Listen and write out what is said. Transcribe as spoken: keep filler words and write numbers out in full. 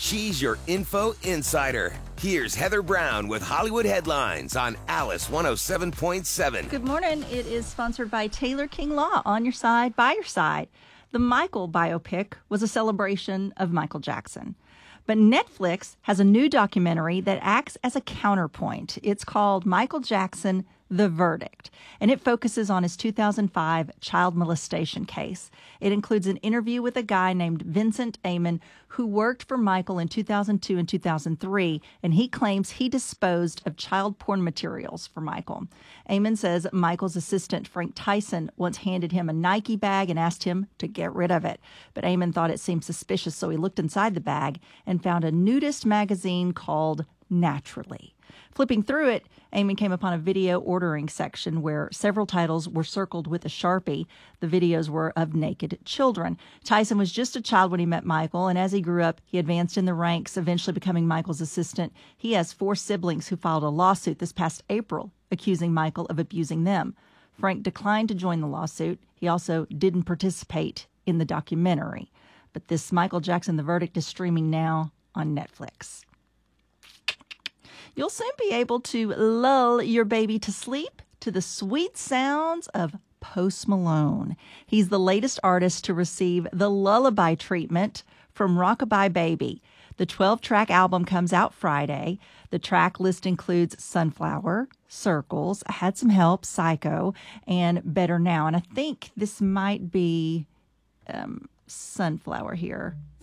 She's your info insider. Here's Heather Brown with Hollywood Headlines on Alice one oh seven point seven. Good morning. It is sponsored by Taylor King Law. On your side, by your side. The Michael biopic was a celebration of Michael Jackson. But Netflix has a new documentary that acts as a counterpoint. It's called Michael Jackson, The Verdict, and it focuses on his two thousand five child molestation case. It includes an interview with a guy named Vincent Amon who worked for Michael in two thousand two and two thousand three, and he claims he disposed of child porn materials for Michael. Amon says Michael's assistant, Frank Tyson, once handed him a Nike bag and asked him to get rid of it. But Amon thought it seemed suspicious, so he looked inside the bag and found a nudist magazine called Naturally. Flipping through it, Amon came upon a video ordering section where several titles were circled with a Sharpie. The videos were of naked children. Tyson was just a child when he met Michael, and as he grew up, he advanced in the ranks, eventually becoming Michael's assistant. He has four siblings who filed a lawsuit this past April accusing Michael of abusing them. Frank declined to join the lawsuit. He also didn't participate in the documentary. But this Michael Jackson, The Verdict, is streaming now on Netflix. You'll soon be able to lull your baby to sleep to the sweet sounds of Post Malone. He's the latest artist to receive the lullaby treatment from Rockabye Baby. The twelve-track album comes out Friday. The track list includes Sunflower, Circles, I Had Some Help, Psycho, and Better Now. And I think this might be um, Sunflower here.